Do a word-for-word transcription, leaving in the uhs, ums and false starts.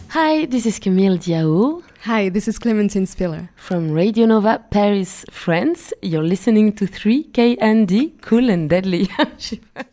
Hi, this is Camille Diao. Hi, this is Clémentine Spiller. From Radio Nova Paris, France. You're listening to three K N D, Cool and Deadly.